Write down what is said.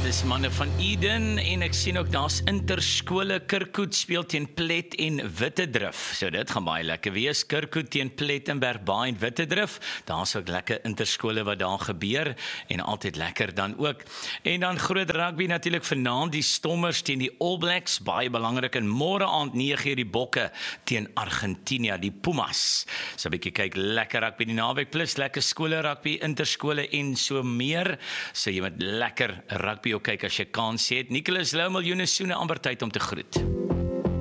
Dis manne van Eden en ek sien ook daar's interskole. Kirkwood speel teen Plet en Wittedrif. So dit gaan baie lekker wees. Kirkwood teen Plettenberg Baai en Wittedrif. Daar's ook lekker interskole wat daar gebeur en altyd lekker dan ook. En dan groot rugby natuurlik vanaand, die Stormers teen die All Blacks, baie belangrik, en môre aand 9:00 die Bokke teen Argentinië, die Pumas. So 'n bietjie kyk lekker rugby die naweek plus lekker skole rugby, interskole en so meer. So jy moet lekker rugby ook kyk as jy kans het. Nicholas Lou, miljoene soene amper tyd om te groet.